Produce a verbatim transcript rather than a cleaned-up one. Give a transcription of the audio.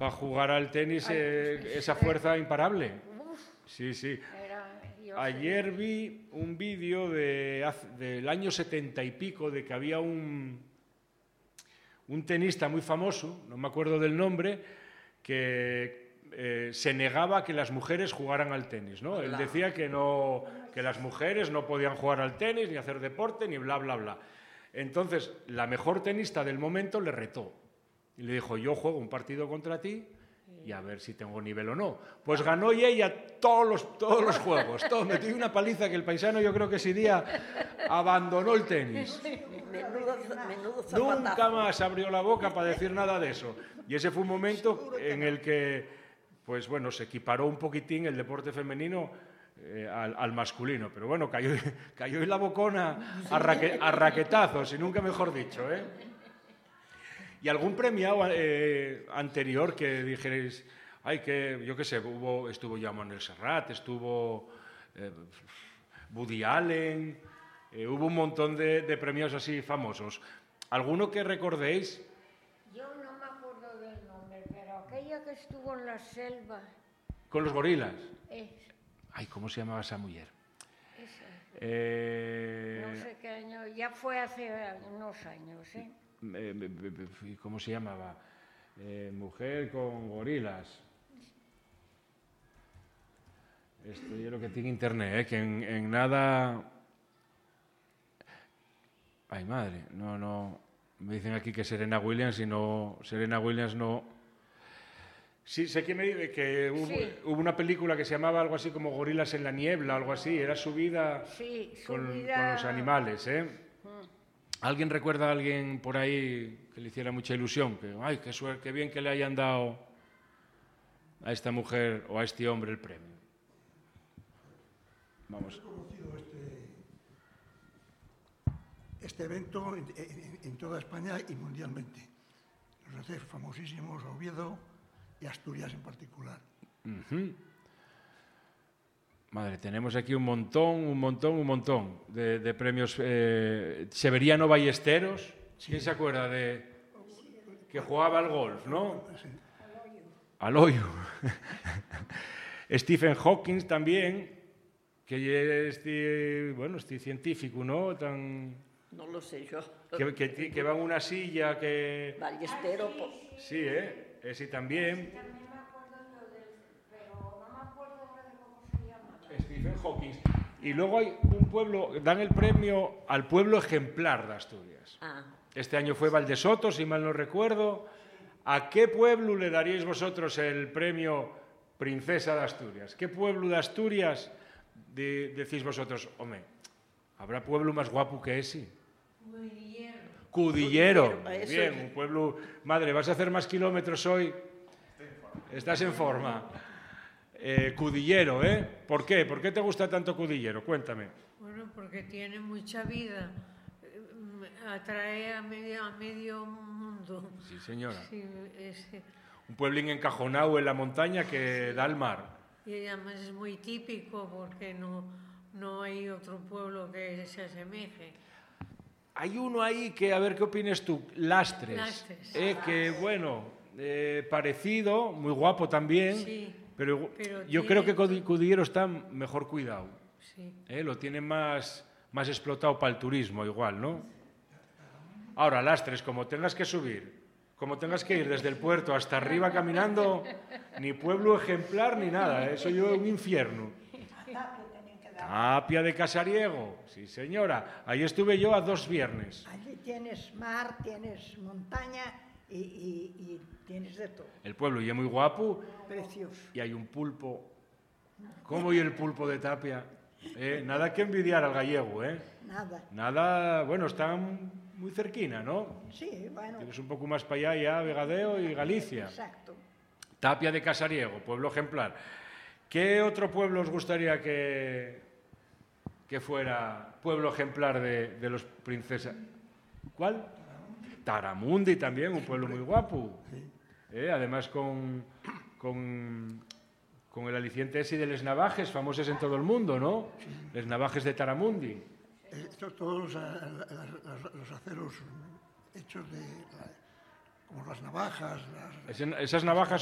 para jugar al tenis eh, esa fuerza imparable. Sí, sí. Ayer vi un vídeo de, del año setenta y pico de que había un, un tenista muy famoso, no me acuerdo del nombre, que eh, se negaba a que las mujeres jugaran al tenis, ¿no? Él decía que, no, que las mujeres no podían jugar al tenis, ni hacer deporte, ni bla, bla, bla. Entonces, la mejor tenista del momento le retó y le dijo, yo juego un partido contra ti y a ver si tengo nivel o no. Pues ganó y ella todos los, todos los juegos, todo. Metió una paliza que el paisano yo creo que ese día abandonó el tenis. Menudo, menudo Nunca más abrió la boca para decir nada de eso. Y ese fue un momento en el que, pues bueno, se equiparó un poquitín el deporte femenino eh, al, al masculino. Pero bueno, cayó, cayó en la bocona a, raque, a raquetazos, y nunca mejor dicho, ¿eh? ¿Y algún premiado eh, anterior que dijerais, ay, que, yo qué sé, hubo, estuvo ya Manuel Serrat, estuvo eh, Woody Allen, eh, hubo un montón de, de premios así famosos? ¿Alguno que recordéis? Yo no me acuerdo del nombre, pero aquella que estuvo en la selva. ¿Con los gorilas? Es, Ay, ¿cómo se llamaba esa mujer? esa. Eh, No sé qué año, ya fue hace unos años, ¿eh? ¿Cómo se llamaba? Eh, mujer con gorilas. Esto yo lo que tiene internet, ¿eh? Que en, en nada... Ay, madre, no, no... Me dicen aquí que Serena Williams y no... Serena Williams no... Sí, sé que me dice que hubo, sí. hubo una película que se llamaba algo así como Gorilas en la niebla, algo así. Era su vida, sí, su con, vida... con los animales, ¿eh? Mm. ¿Alguien recuerda a alguien por ahí que le hiciera mucha ilusión? Que, ay, qué suerte, qué bien que le hayan dado a esta mujer o a este hombre el premio. Vamos. He conocido este, este evento en, en, en toda España y mundialmente. Los hace famosísimos Oviedo y Asturias en particular. Uh-huh. Madre, tenemos aquí un montón, un montón, un montón de, de premios. Eh, Severiano Ballesteros, sí. ¿Quién se acuerda de que jugaba al golf, no? Sí. Al hoyo. Stephen Hawking también, que es, bueno, este científico, ¿no? Tan... No lo sé yo. Que, que, que va en una silla que... Ballestero. Sí, ¿eh? Ese también. Stephen Hawking. Y luego hay un pueblo, dan el premio al pueblo ejemplar de Asturias. Ah. Este año fue Valdesoto, si mal no recuerdo. ¿A qué pueblo le daríais vosotros el premio Princesa de Asturias? ¿Qué pueblo de Asturias de, decís vosotros? Hombre, ¿habrá pueblo más guapo que ese? Cudillero. Cudillero. Muy bien, un pueblo... Madre, ¿vas a hacer más kilómetros hoy? Estás en forma. Eh, Cudillero, ¿eh? ¿Por qué? ¿Por qué te gusta tanto Cudillero? Cuéntame. Bueno, porque tiene mucha vida. Atrae a medio, a medio mundo. Sí, señora. Sí, es... Un pueblín encajonado en la montaña que sí. Da al mar. Y además es muy típico porque no, no hay otro pueblo que se asemeje. Hay uno ahí que, a ver qué opinas tú, Lastres. Lastres. Eh, que, bueno, eh, parecido, muy guapo también. Sí. Pero, pero yo tiene... creo que Cudillero está mejor cuidado. Sí. Eh, lo tiene más, más explotado para el turismo igual, ¿no? Ahora, Lastres, como tengas que subir, como tengas que ir desde el puerto hasta arriba caminando, ni pueblo ejemplar ni nada, eso yo es un infierno. Tapia de Casariego, sí señora, ahí estuve yo a dos viernes. Allí tienes mar, tienes montaña y, y, y tienes de todo. El pueblo y es muy guapo. Precioso. Y hay un pulpo. ¿Cómo y el pulpo de Tapia? Eh, nada que envidiar al gallego, ¿eh? Nada. Nada, bueno, están muy cerquina, ¿no? Sí, bueno. Tienes un poco más para allá ya, Vegadeo y Galicia. Exacto. Tapia de Casariego, pueblo ejemplar. ¿Qué otro pueblo os gustaría que, que fuera pueblo ejemplar de, de los princesas? ¿Cuál? Taramundi también, un pueblo muy guapo. Eh, además con, con, con el aliciente ese de les navajes, famosos en todo el mundo, ¿no? Les navajes de Taramundi. Estos todos los, los, los aceros hechos de, como las navajas. Las... Esas navajas